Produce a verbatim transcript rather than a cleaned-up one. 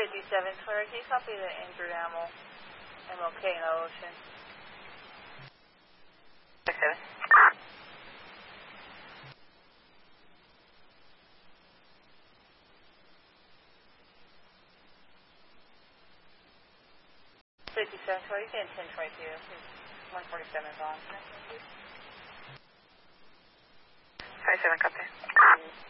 fifty-seven Twitter, can you copy the injured animal? M L K in the ocean. fifty-seven. fifty-seven Twitter, you can ten twenty-two. one forty-seven is on. fifty-seven, copy.